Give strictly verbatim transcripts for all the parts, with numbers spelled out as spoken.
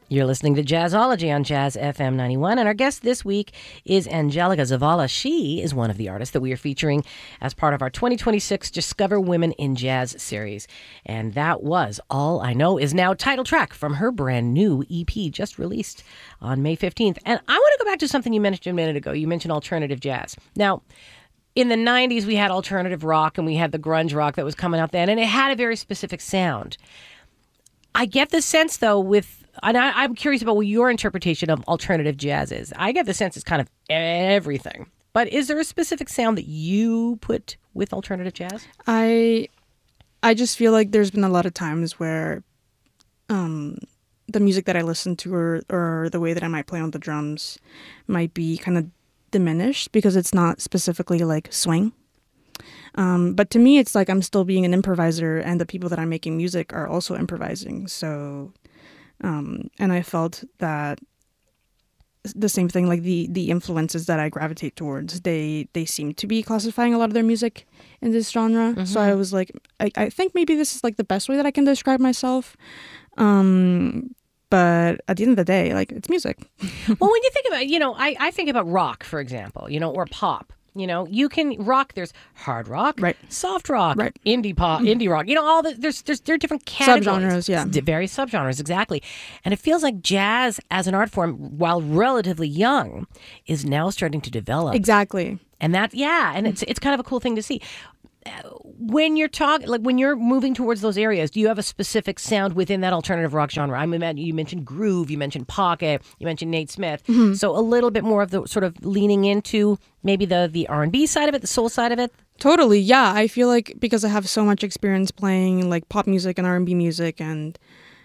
You're listening to Jazzology on Jazz F M ninety-one, and our guest this week is Angelica Zavala. She is one of the artists that we are featuring as part of our twenty twenty-six Discover Women in Jazz series. And that was All I Know Is Now, title track from her brand new E P just released on May fifteenth. And I want to go back to something you mentioned a minute ago. You mentioned alternative jazz. Now, in the nineties, we had alternative rock and we had the grunge rock that was coming out then, and it had a very specific sound. I get the sense, though, with And I, I'm curious about what your interpretation of alternative jazz is. I get the sense it's kind of everything. But is there a specific sound that you put with alternative jazz? I I just feel like there's been a lot of times where um, the music that I listen to or, or the way that I might play on the drums might be kind of diminished because it's not specifically like swing. Um, but to me, it's like I'm still being an improviser, and the people that I'm making music are also improvising. So... Um, and I felt that the same thing, like the, the influences that I gravitate towards, they, they seem to be classifying a lot of their music in this genre. Mm-hmm. So I was like, I, I think maybe this is like the best way that I can describe myself. Um, but at the end of the day, like, it's music. Well, when you think about, you know, I, I think about rock, for example, you know, or pop. You know, you can rock. There's hard rock, right. soft rock, right. indie pop, mm-hmm. indie rock. You know, all the there's there's there are different categories, subgenres, yeah, various subgenres, exactly. And it feels like jazz as an art form, while relatively young, is now starting to develop. Exactly. And that, yeah, and it's it's kind of a cool thing to see. When you're talking, like when you're moving towards those areas, do you have a specific sound within that alternative rock genre? I mean, you mentioned groove, you mentioned pocket, you mentioned Nate Smith. Mm-hmm. So a little bit more of the sort of leaning into maybe the, the R and B side of it, the soul side of it? Totally, yeah. I feel like because I have so much experience playing like pop music and R and B music and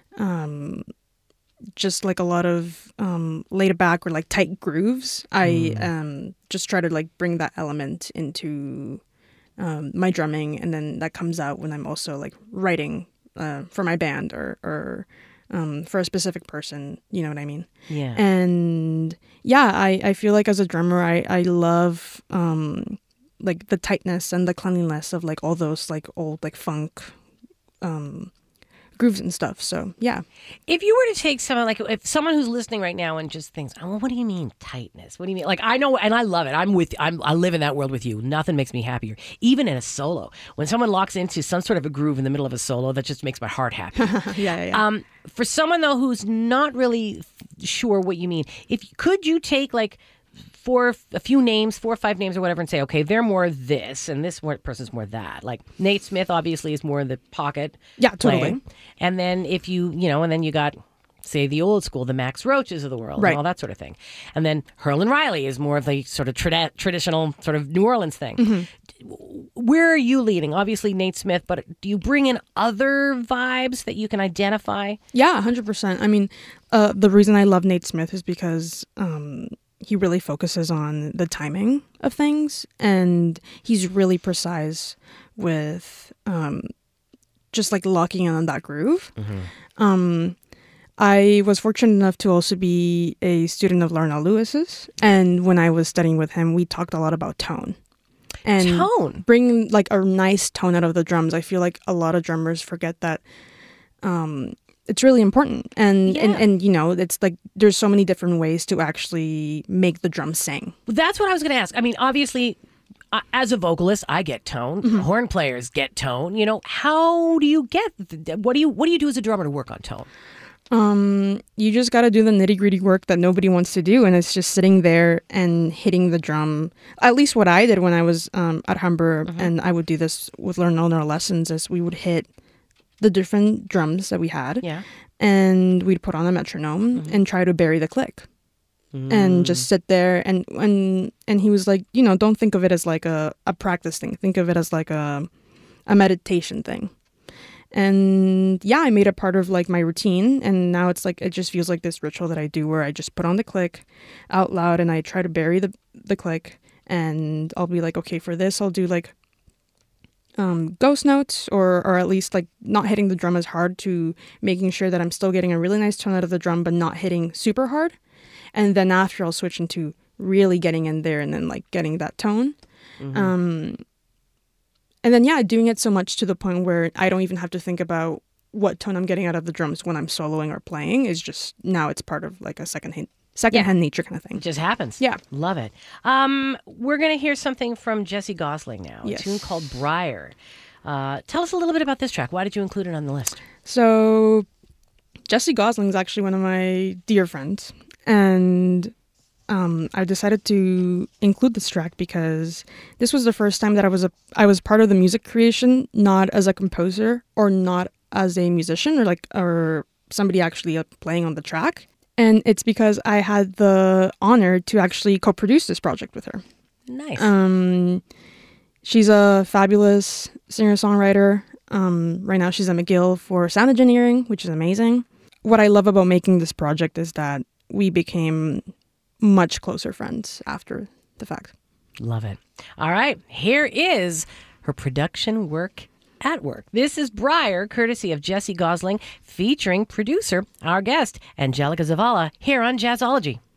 um, just like a lot of um, laid back or like tight grooves, I mm. um, just try to like bring that element into... Um, my drumming, and then that comes out when I'm also like writing uh, for my band or or um, for a specific person. You know what I mean? Yeah. And yeah, I, I feel like as a drummer, I I love um, like the tightness and the cleanliness of like all those like old like funk um, grooves and stuff. So yeah. If you were to take someone like if someone who's listening right now and just thinks, oh, well, what do you mean tightness? What do you mean? Like I know, and I love it. I'm with. I'm. I live in that world with you. Nothing makes me happier. Even in a solo, when someone locks into some sort of a groove in the middle of a solo, that just makes my heart happy. yeah, yeah, yeah. Um, for someone though who's not really sure what you mean, if could you take like. Four, a few names, four or five names or whatever, and say, okay, they're more this, and this person's more that. Like Nate Smith, obviously, is more in the pocket. Yeah, totally. Playing. And then if you, you know, and then you got, say, the old school, the Max Roaches of the world, right. and all that sort of thing. And then Herlin Riley is more of the sort of tra- traditional sort of New Orleans thing. Mm-hmm. Where are you leading? Obviously, Nate Smith, but do you bring in other vibes that you can identify? Yeah, one hundred percent. I mean, uh, the reason I love Nate Smith is because... Um, he really focuses on the timing of things, and he's really precise with um, just like locking in on that groove. Mm-hmm. Um, I was fortunate enough to also be a student of Larnell Lewis's, and when I was studying with him, we talked a lot about tone. And tone? Bring like a nice tone out of the drums. I feel like a lot of drummers forget that um, it's really important. And, yeah. and, and, you know, it's like there's so many different ways to actually make the drums sing. That's what I was going to ask. I mean, obviously, uh, as a vocalist, I get tone. Mm-hmm. Horn players get tone. You know, how do you get, the, what do you what do you do as a drummer to work on tone? Um, you just got to do the nitty gritty work that nobody wants to do. And it's just sitting there and hitting the drum. At least what I did when I was um, at Humber, mm-hmm. and I would do this with Learn in our lessons, is we would hit the different drums that we had, yeah, and we'd put on a metronome mm-hmm. and try to bury the click, mm. and just sit there. And and and he was like, you know, don't think of it as like a, a practice thing. Think of it as like a a meditation thing. And yeah, I made it part of like my routine, and now it's like it just feels like this ritual that I do where I just put on the click out loud and I try to bury the the click, and I'll be like, okay, for this I'll do like um, ghost notes, or or at least like not hitting the drum as hard, to making sure that I'm still getting a really nice tone out of the drum but not hitting super hard. And then after I'll switch into really getting in there and then like getting that tone. Mm-hmm. Um, and then yeah, doing it so much to the point where I don't even have to think about what tone I'm getting out of the drums when I'm soloing or playing is just now it's part of like a second hand, second hand nature kind of thing. It just happens. Yeah. Love it. Um, we're going to hear something from Jessie Gosling now, Yes. a tune called Briar. Uh, tell us a little bit about this track. Why did you include it on the list? So Jessie Gosling is actually one of my dear friends, and um, I decided to include this track because this was the first time that I was a I was part of the music creation, not as a composer or not as a musician or like or somebody actually uh, playing on the track. And it's because I had the honor to actually co-produce this project with her. Nice. Um, she's a fabulous singer-songwriter. Um, right now she's at McGill for sound engineering, which is amazing. What I love about making this project is that we became much closer friends after the fact. Love it. All right. Here is her production work at work. This is Briar, courtesy of Jessie Gosling, featuring producer, our guest, Angelica Zavala, here on Jazzology.